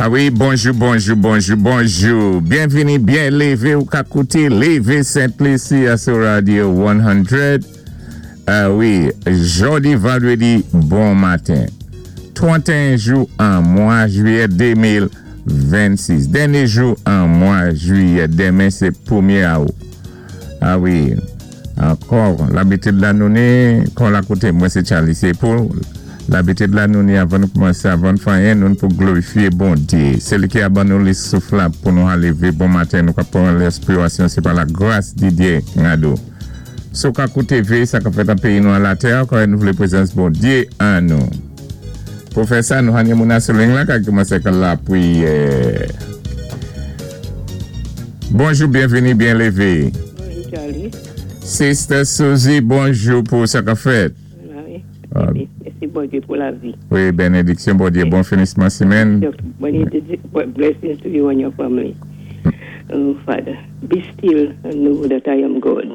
Ah oui, bonjour. Bienvenue, bien levé au Kakouti, levé Saint-Lucie à ce radio 100. Ah oui, jeudi, vendredi, bon matin. 31 jours en mois juillet 2026. Dernier jour en mois juillet, demain c'est 1er août. Ah oui, encore l'habitude de la nounée, quand la côté, moi c'est Charlie, c'est pour l'habitude de la nounée avant de commencer, avant de faire nous pour glorifier bon Dieu. C'est lui qui a abandonné le souffle pour nous lever bon matin, nous pour l'inspiration, c'est par la grâce de Dieu, Ngado. So Kakou TV, ça fait un pays nous à la terre, quand nous voulons présence bon Dieu en nous. Pour faire ça, nous avons mon assurance là, qui commence à la prière. Bonjour, bienvenue, bien levé. Bonjour Charlie. Sister Suzy, bonjour pour ce qu'a fait. Oui. Merci bon Dieu pour la vie. Oui, bénédiction, bon Dieu, bon finissement de semaine. Blessings to you and your family. Oh, Father, be still and know that I am God.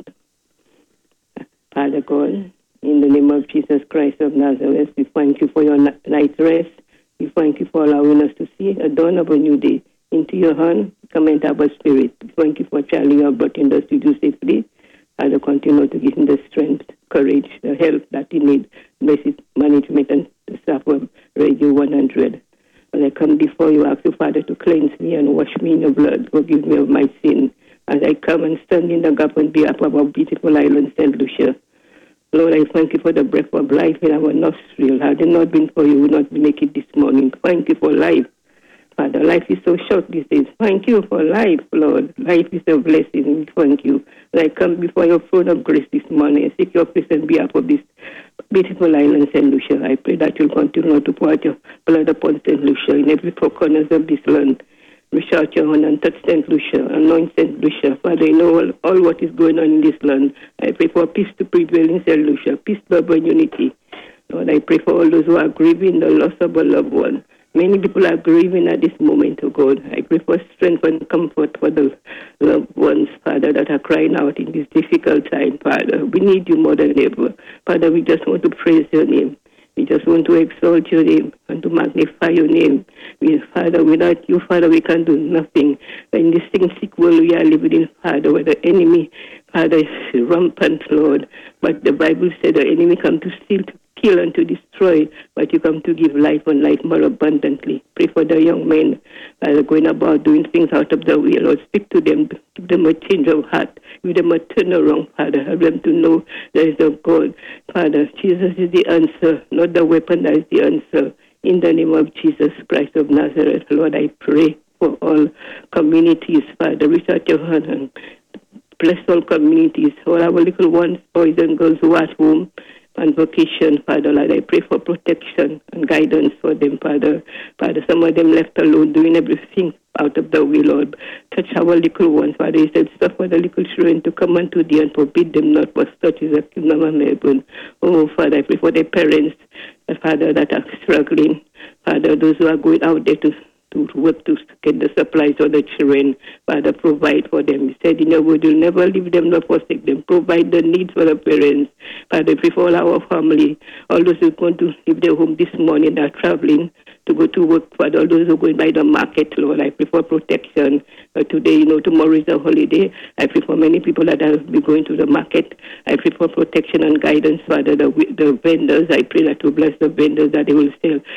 Father God, in the name of Jesus Christ of Nazareth, we thank you for your night rest. We thank you for allowing us to see a dawn of a new day. Into your hand, commit our spirit. We thank you for Charlie, you have brought in the studio safely. Father, continue to give him the strength, courage, the help that he needs, basic management and the staff of Radio 100. As I come before you, I ask you, Father, to cleanse me and wash me in your blood. Forgive me of my sin. As I come and stand in the gap on behalf of our beautiful island, St. Lucia. Lord, I thank you for the breath of life in our nostril. Had it not been for you, we would not make it this morning. Thank you for life. Father, life is so short these days. Thank you for life, Lord. Life is a blessing. We thank you. As I come before your throne of grace this morning and seek your face on behalf of this beautiful island, St. Lucia. I pray that you'll continue to pour out your blood upon St. Lucia in every four corners of this land. Reach out your hand and touch St. Lucia, anoint St. Lucia. Father, you know all what is going on in this land. I pray for peace to prevail in St. Lucia, peace, love, and unity. Lord, I pray for all those who are grieving the loss of a loved one. Many people are grieving at this moment, oh God. I pray for strength and comfort for the loved ones, Father, that are crying out in this difficult time, Father. We need you more than ever. Father, we just want to praise your name. We just want to exalt your name and to magnify your name. Father, without you, Father, we can do nothing. In this sick world we are living in, Father, where the enemy, Father, is rampant, Lord. But the Bible said the enemy come to steal, to kill, and to destroy, but you come to give life and life more abundantly. Pray for the young men that are going about doing things out of the way. Lord, speak to them, give them a change of heart, give them a turnaround, Father. Help them to know there is a God. Father, Jesus is the answer, not the weapon that is the answer. In the name of Jesus Christ of Nazareth, Lord, I pray for all communities, Father. Reach out your hand and bless all communities, all our little ones, boys and girls who are at home and vacation, Father, Lord, I pray for protection and guidance for them, Father. Father, some of them left alone doing everything out of the way, Lord. Touch our little ones, Father. You said, suffer the little children to come unto thee and forbid them not, for such is the kingdom of heaven. Oh, Father, I pray for their parents, Father, that are struggling. Father, those who are going out there to work to get the supplies for the children. Father, provide for them. You said in your word, you'll never leave them nor forsake them. Provide the needs for the parents. Father, pray for all our family, all those who are going to leave their home this morning, that are traveling to go to work, Father, all those who are going by the market, Lord. I pray for protection. Today, tomorrow is a holiday. I pray for many people that will be going to the market. I pray for protection and guidance, Father. The vendors, I pray that you bless the vendors, that they will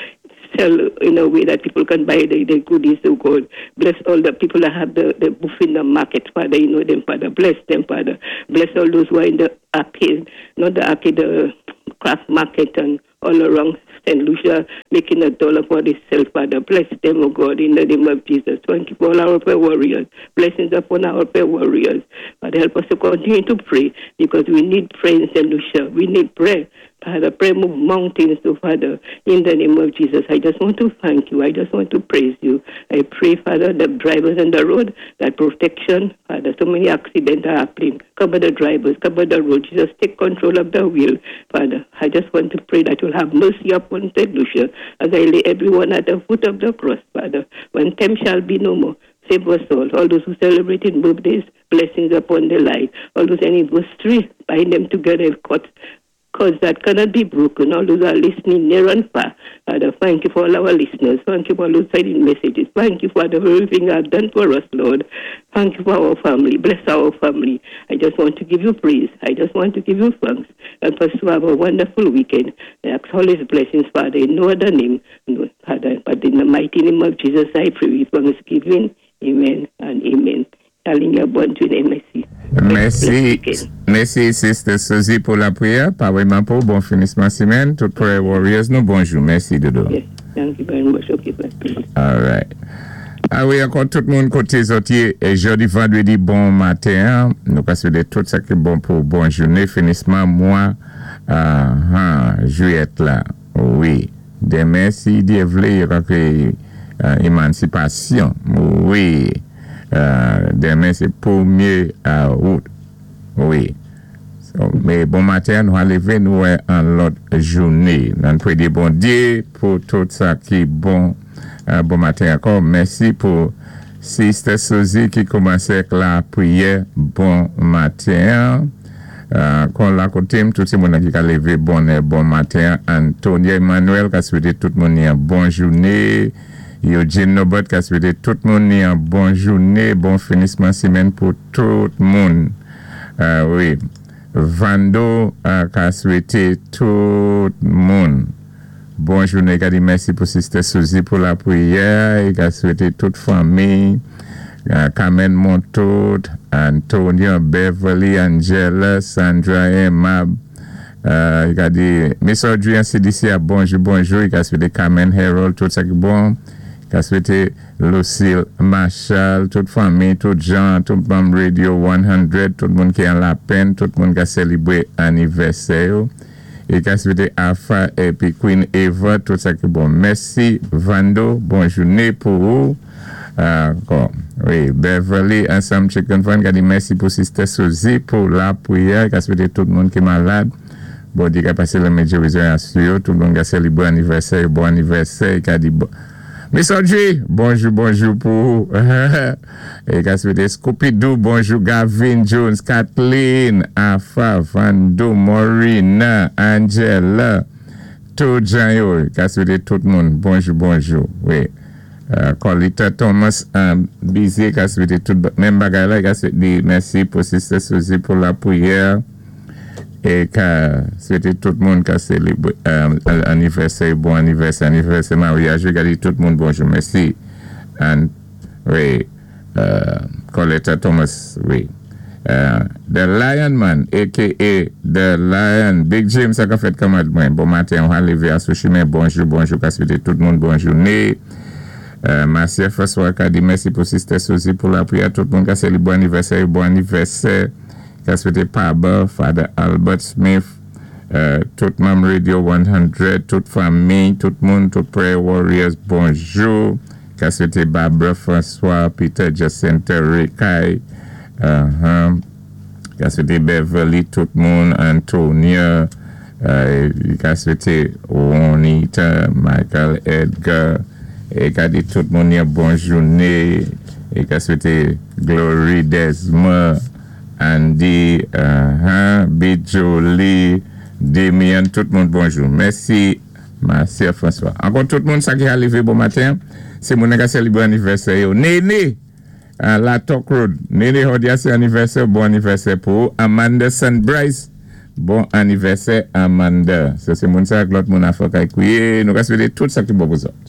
sell in a way that people can buy the goodies, oh God. Bless all the people that have the booth in the market, Father. You know them, Father. Bless them, Father. Bless all those who are in the arcade, not the arcade, the craft market and all around St. Lucia, making $1 for itself, Father. Bless them, oh God, in the name of Jesus. Thank you for all our prayer warriors. Blessings upon our prayer warriors. Father, help us to continue to pray, because we need prayer in St. Lucia. We need prayer. Father, pray move mountains, so Father, in the name of Jesus. I just want to thank you. I just want to praise you. I pray, Father, the drivers on the road, that protection, Father, so many accidents are happening. Cover the drivers, cover the road. Jesus, take control of the wheel, Father. I just want to pray that you'll have mercy upon St. Lucia, as I lay everyone at the foot of the cross, Father. When time shall be no more, save us all those who celebrated birthdays, blessings upon their life. All those anniversaries, bind them together, cut because that cannot be broken. All those are listening near and far. Father, thank you for all our listeners. Thank you for those sending messages. Thank you for the whole thing you have done for us, Lord. Thank you for our family. Bless our family. I just want to give you praise. I just want to give you thanks. Help us to have a wonderful weekend. I ask all his blessings, Father, in no other name, Father, but in the mighty name of Jesus, I pray with thanksgiving. Amen and amen. Calling your born to name, merci. Merci, Sister Suzy, pour la prière. Parlement pour bon finissement semaine. Tout prayer warriors, nous bonjour. Merci, Dodo. Yes, thank you very much. Okay, please. All right. Ah oui, encore tout le monde côté sorti et jeudi, vendredi, bon matin. Nous passons de tout ça qui est bon pour bonne journée. Finissement mois juillet là. Oui. Demain, si Dieu voulait, il y aura que émancipation. Oui. Demain, c'est 1er août. Oui. So, mais bon matin, nous allons lever nous en l'autre journée. Nous prions bon Dieu pour tout ça qui est bon. Bon matin encore. Merci pour Sister Suzy qui commençait avec la prière. Bon matin. Quand la côté, tout le monde qui a levé bon matin. Antonio Emmanuel qui a souhaité tout le monde une bonne journée. Eugene Nobot qui a souhaité tout le monde une bonne journée. Bon finissement semaine pour tout le monde. Oui. Vando qui a souhaité tout le monde. Bonne journée, il a dit merci pour Sister Suzy pour la prière. Il a souhaité toute famille. Carmen Montaud, Antonio, Beverly, Angela, Sandra, Emma. Il a dit, Miss Audrey, CDC, bonjour. Il a souhaité Carmen Harold, tout ça qui est bon. Il a souhaité Lucille, Marshall, toute famille, tout gens, tout le monde Radio 100, tout le monde qui a la peine, tout le monde qui a célébré anniversaire. Et qui a souhaité Alpha et puis Queen Eva, tout ça qui est bon. Merci, Vando, bonne journée pour vous. Oui, Beverly, Ensemble Chicken Fun, qui a dit merci pour Sister Suzy pour la prière, qui a souhaité tout le monde qui est malade. Bon, il a passé le médias résurrection, tout le monde qui a célébré bon anniversaire, qui a dit bon. Miss Audrey, bonjour pour vous. Et qui a souhaité Scooby-Doo, bonjour Gavin Jones, Kathleen, Alpha, Vando, Morina, Angela, tout Jean, qui a souhaité tout le monde. Bonjour. Oui. Colita Thomas Bizet qui a souhaité tout même bagaille là, qui a souhaité merci pour Sister Suzy pour la prière et qui a souhaité tout le monde qui a célébré anniversaire, bon anniversaire, mariage, qui a dit tout le monde bonjour, merci. Oui, Colita Thomas, oui. The Lion Man, a.k.a. The Lion, Big James, ça a fait comme bon matin, on va lever à ce chemin, bonjour, qui a souhaité tout le monde bonne journée. Marcia François qui a dit merci pour Sister Suzy pour la prière. Tout le monde qui a célébré bon anniversaire. Qui a souhaité Pabba, Father Albert Smith, tout le monde Radio 100, toute famille, tout le monde, tout Prayer Warriors, bonjour. Qui a souhaité Barbara François, Peter Jacinta, Rikai, qui a souhaité Beverly, tout le monde, Antonia, qui a souhaité Juanita, Michael Edgar. Et qui a dit tout le monde une bonne journée. Et qui a souhaité Glory Desma, Andy, Bijoli, Damien, tout le monde bonjour. Merci François. Encore tout le monde ça qui est arrivé bon matin. C'est mon qui a célébré anniversaire. Néné, la Talk Road. Néné, c'est anniversaire, bon anniversaire pour Amanda Sandbryce. Bon anniversaire Amanda. C'est mon ça que l'autre monde a fait. Nous avons souhaité tout ça qui est bon pour vous autres.